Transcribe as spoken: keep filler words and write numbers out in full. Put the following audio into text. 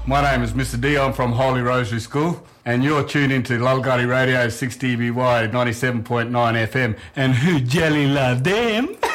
My name is Mister D. I'm from Holy Rosary School, and you're tuned into Lulgari Radio six D B Y ninety-seven point nine F M. And who jelly love them?